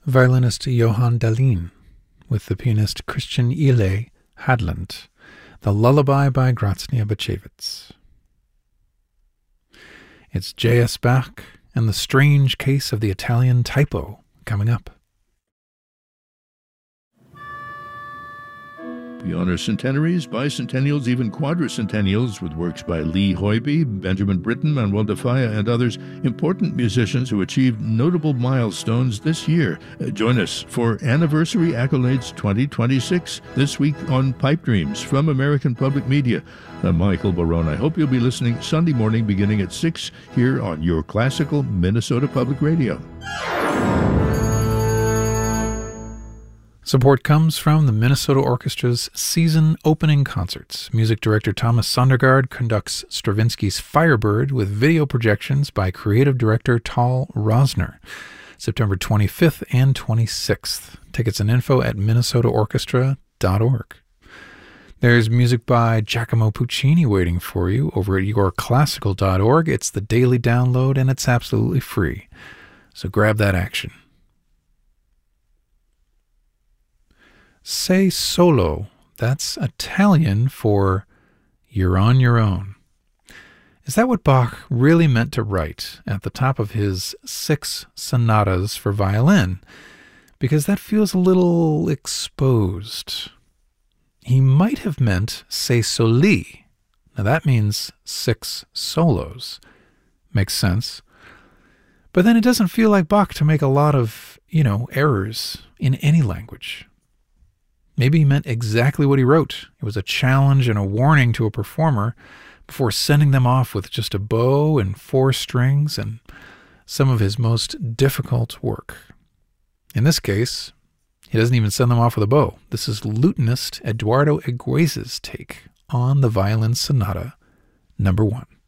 violinist Johan Dahlin with the pianist Christian Ile Hadland, The Lullaby by Graznia Bachevitz. It's J.S. Bach and The Strange Case of the Italian Typo coming up. We honor centenaries, bicentennials, even quadricentennials with works by Lee Hoiby, Benjamin Britten, Manuel de Falla, and others, important musicians who achieved notable milestones this year. Join us for Anniversary Accolades 2026 this week on Pipe Dreams from American Public Media. I'm Michael Barone. I hope you'll be listening Sunday morning beginning at 6 here on your classical Minnesota Public Radio. Support comes from the Minnesota Orchestra's season opening concerts. Music director Thomas Sondergaard conducts Stravinsky's Firebird with video projections by creative director Tal Rosner, September 25th and 26th. Tickets and info at minnesotaorchestra.org. There's music by Giacomo Puccini waiting for you over at yourclassical.org. It's the daily download and it's absolutely free. So grab that action. Sei solo, that's Italian for you're on your own. Is that what Bach really meant to write at the top of his 6 sonatas for violin? Because that feels a little exposed. He might have meant sei soli. Now that means 6 solos. Makes sense. But then it doesn't feel like Bach to make a lot of, errors in any language. Maybe he meant exactly what he wrote. It was a challenge and a warning to a performer before sending them off with just a bow and 4 strings and some of his most difficult work. In this case, he doesn't even send them off with a bow. This is lutenist Eduardo Eguez's take on the Violin Sonata No. 1.